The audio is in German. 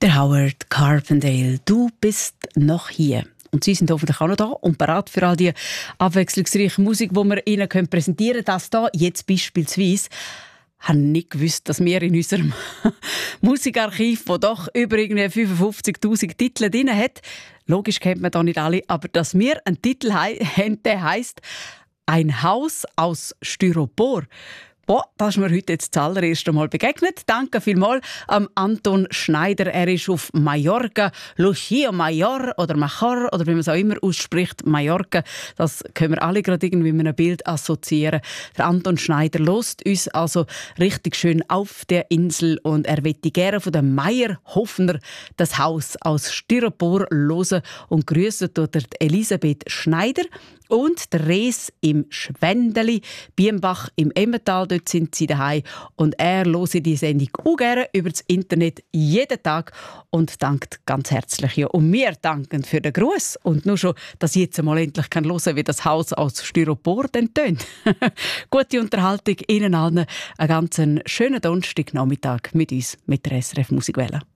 Der Howard Carpendale, du bist noch hier. Und Sie sind hoffentlich auch noch da und bereit für all die abwechslungsreiche Musik, die wir Ihnen präsentieren können. Das hier jetzt beispielsweise. Ich habe nicht gewusst, dass wir in unserem Musikarchiv, das doch über 55'000 Titel drin hat, logisch kennt man da nicht alle, aber dass wir einen Titel haben, der heisst «Ein Haus aus Styropor». Boah, das ist mir heute jetzt das allererste Mal begegnet. Danke vielmals Anton Schneider. Er ist auf Mallorca, Lucia Major oder Major oder wie man es auch immer ausspricht, Mallorca. Das können wir alle gerade irgendwie mit einem Bild assoziieren. Der Anton Schneider lässt uns also richtig schön auf der Insel und er möchte gerne von dem Meier Hofner das Haus aus Styropor hören und grüßen tut er Elisabeth Schneider und der Res im Schwendeli, Bienbach im Emmental. Dort sind sie daheim und er hört die Sendung auch gerne über das Internet jeden Tag und dankt ganz herzlich. Ja. Und wir danken für den Gruß und nur schon, dass ich jetzt mal endlich hören kann, wie das Haus aus Styropor tönt. Gute Unterhaltung Ihnen allen. Einen ganz schönen Donnerstagnachmittag mit uns, mit der SRF Musikwelle.